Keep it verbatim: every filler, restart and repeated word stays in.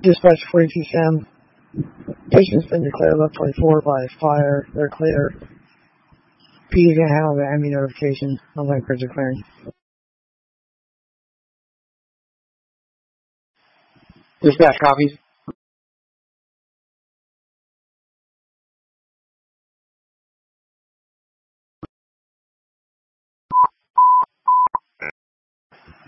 Dispatch forty-two Sam. Patient's been declared level twenty-four by fire. They're clear. P is going to handle the M E notification. I'm going to declaring. Dispatch copies.